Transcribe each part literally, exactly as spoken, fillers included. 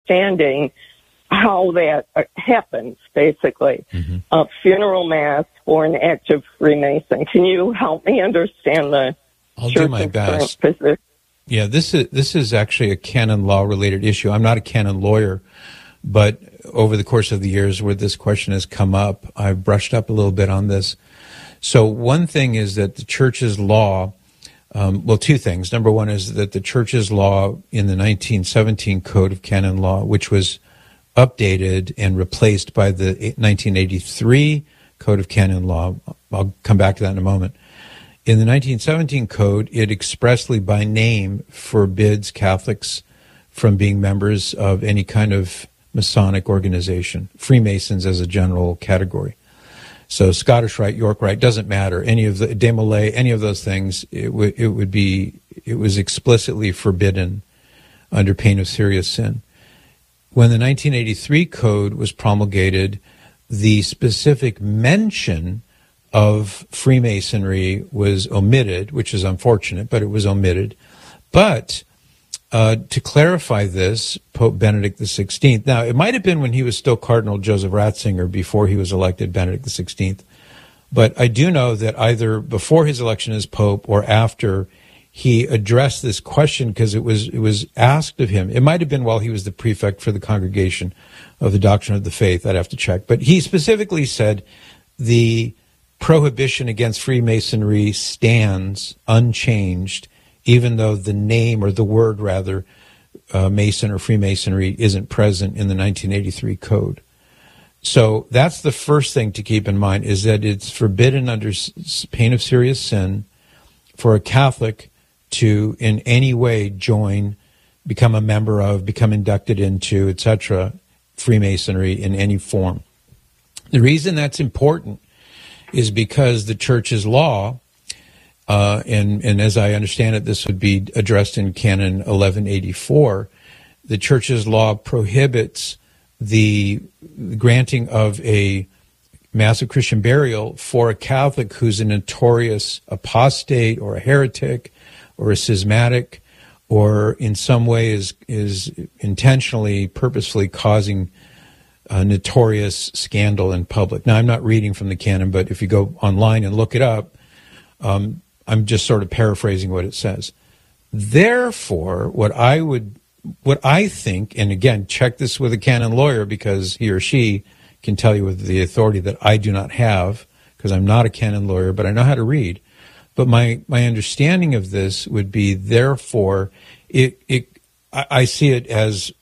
understanding how that uh, happens, basically. Mm-hmm. A funeral mass for an active Freemason. Can you help me understand the I'll do my best. Position? Yeah, this is this is actually a canon law related issue. I'm not a canon lawyer, but over the course of the years where this question has come up, I've brushed up a little bit on this. So one thing is that the church's law, um, well, two things. Number one is that the church's law in the nineteen seventeen Code of Canon Law, which was updated and replaced by the nineteen eighty-three Code of Canon Law. I'll come back to that in a moment. In the nineteen seventeen Code, it expressly by name forbids Catholics from being members of any kind of Masonic organization, Freemasons as a general category. So Scottish Rite, York Rite, doesn't matter. Any of the Demolay, any of those things, it would it would be it was explicitly forbidden under pain of serious sin. When the nineteen eighty-three Code was promulgated, the specific mention of Freemasonry was omitted, which is unfortunate, but it was omitted. But uh, to clarify this, Pope Benedict the sixteenth, now it might have been when he was still Cardinal Joseph Ratzinger before he was elected Benedict the sixteenth, but I do know that either before his election as Pope or after, he addressed this question because it was it was asked of him. It might have been while he was the prefect for the Congregation of the Doctrine of the Faith. I'd have to check. But he specifically said the prohibition against Freemasonry stands unchanged, even though the name, or the word rather, uh, Mason or Freemasonry isn't present in the nineteen eighty-three Code. So that's the first thing to keep in mind, is that it's forbidden under pain of serious sin for a Catholic to in any way join, become a member of, become inducted into, et cetera, Freemasonry in any form. The reason that's important is because the church's law, uh, and, and as I understand it, this would be addressed in Canon eleven eighty-four, the church's law prohibits the granting of a Mass of Christian burial for a Catholic who's a notorious apostate or a heretic or a schismatic, or in some way is is intentionally, purposefully causing a notorious scandal in public. Now, I'm not reading from the canon, but if you go online and look it up, um, I'm just sort of paraphrasing what it says. Therefore, what I would, what I think, and again, check this with a canon lawyer because he or she can tell you with the authority that I do not have, because I'm not a canon lawyer, but I know how to read. But my, my understanding of this would be, therefore, it, it I, I see it as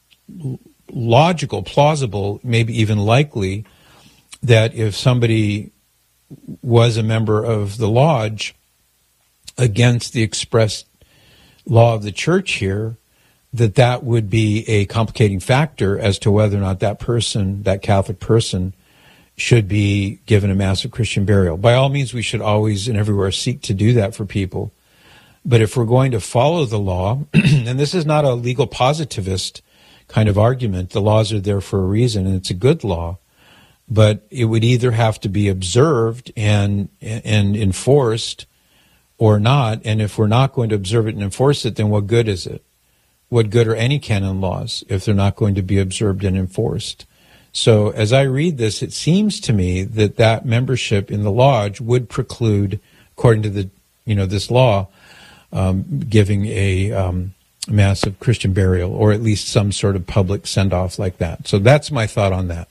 logical, plausible, maybe even likely, that if somebody was a member of the lodge against the express law of the church here, that that would be a complicating factor as to whether or not that person, that Catholic person, should be given a Mass of Christian burial. By all means, we should always and everywhere seek to do that for people. But if we're going to follow the law, and this is not a legal positivist kind of argument, the laws are there for a reason, and it's a good law, but it would either have to be observed and and enforced or not. And if we're not going to observe it and enforce it, then what good is it? What good are any canon laws if they're not going to be observed and enforced? So as I read this, it seems to me that that membership in the lodge would preclude, according to the, you know, this law, um, giving a um, Mass of Christian burial, or at least some sort of public send-off like that. So that's my thought on that.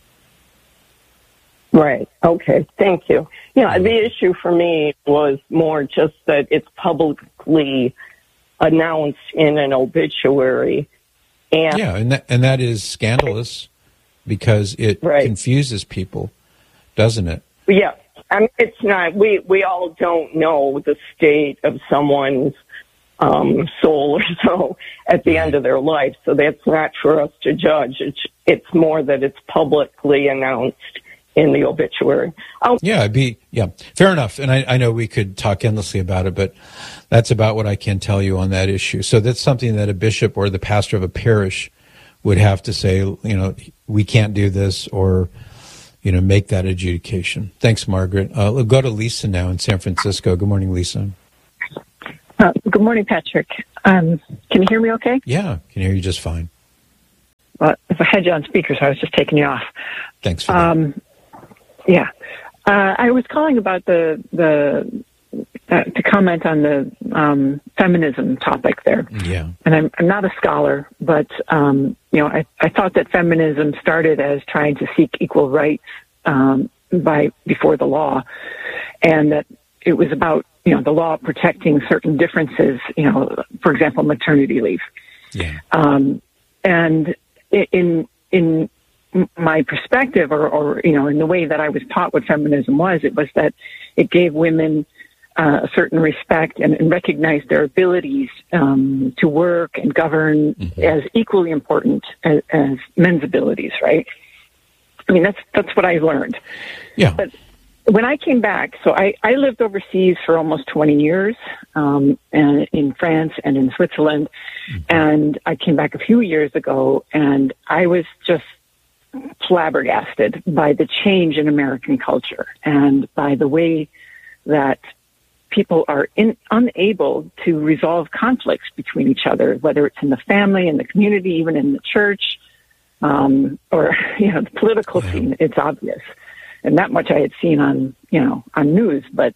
Right. Okay. Thank you. Yeah, the issue for me was more just that it's publicly announced in an obituary. And yeah, and that, and that is scandalous because it right. confuses people, doesn't it? Yeah. I mean, it's not, we, we all don't know the state of someone's um, soul or so at the end of their life, so that's not for us to judge. It's, it's more that it's publicly announced in the obituary. Oh. Yeah, it'd be, yeah, fair enough. And I, I know we could talk endlessly about it, but that's about what I can tell you on that issue. So that's something that a bishop or the pastor of a parish would have to say, you know, we can't do this, or, you know, make that adjudication. Thanks, Margaret. Uh, we'll go to Lisa now in San Francisco. Good morning, Lisa. Uh, good morning, Patrick. Um, can you hear me okay? Yeah, can hear you just fine. Well, if I had you on speaker, so I was just taking you off. Thanks for that. Um, yeah. Uh, I was calling about the, the uh, to comment on the um, feminism topic there. Yeah. And I'm, I'm not a scholar, but, um, you know, I, I thought that feminism started as trying to seek equal rights um, by before the law, and that it was about, you know, the law protecting certain differences, you know, for example, maternity leave. Yeah. Um, and in in my perspective, or, or, you know, in the way that I was taught what feminism was, it was that it gave women uh, a certain respect and, and recognized their abilities um, to work and govern mm-hmm. as equally important as, as men's abilities, right? I mean, that's that's what I learned. Yeah. But when I came back, so I, I lived overseas for almost twenty years, um, and in France and in Switzerland, mm-hmm. and I came back a few years ago, and I was just flabbergasted by the change in American culture and by the way that people are in, unable to resolve conflicts between each other, whether it's in the family, in the community, even in the church, um, or, you know, the political yeah. scene. It's obvious. And that much I had seen on, you know, on news, but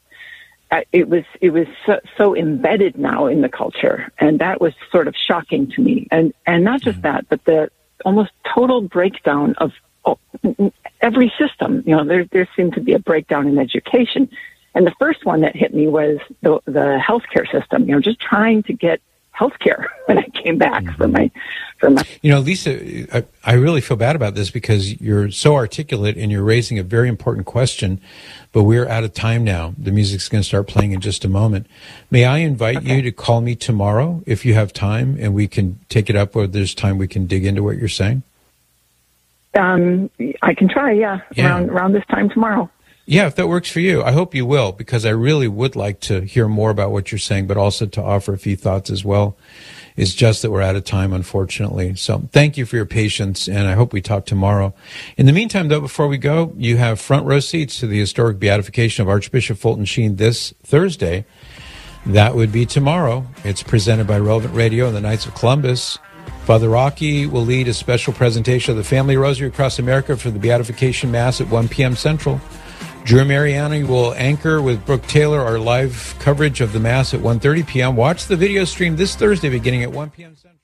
it was, it was so, so embedded now in the culture. And that was sort of shocking to me. And, and not just yeah. that, but the almost total breakdown of oh, every system. You know, there, there seemed to be a breakdown in education. And the first one that hit me was the, the healthcare system, you know, just trying to get healthcare when I came back mm-hmm. for my, for my. You know, Lisa, I, I really feel bad about this because you're so articulate and you're raising a very important question, but we're out of time now. The music's going to start playing in just a moment. May I invite okay. you to call me tomorrow if you have time, and we can take it up, or there's time we can dig into what you're saying? Um, I can try, yeah, yeah. Around, around this time tomorrow. Yeah, if that works for you. I hope you will, because I really would like to hear more about what you're saying, but also to offer a few thoughts as well. It's just that we're out of time, unfortunately. So thank you for your patience, and I hope we talk tomorrow. In the meantime, though, before we go, you have front row seats to the historic beatification of Archbishop Fulton Sheen this Thursday. That would be tomorrow. It's presented by Relevant Radio and the Knights of Columbus. Father Rocky will lead a special presentation of the Family Rosary across America for the Beatification Mass at one p.m. Central. Drew Mariani will anchor with Brooke Taylor our live coverage of the Mass at one thirty p.m. Watch the video stream this Thursday beginning at one p.m. Central.